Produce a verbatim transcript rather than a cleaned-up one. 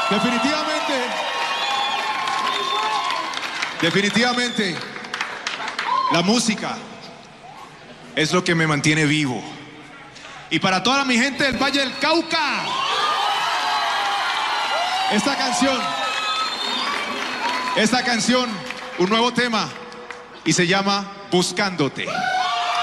Definitivamente, definitivamente, la música es lo que me mantiene vivo. Y para toda mi gente del Valle del Cauca, esta canción, esta canción, un nuevo tema, y se llama Buscándote.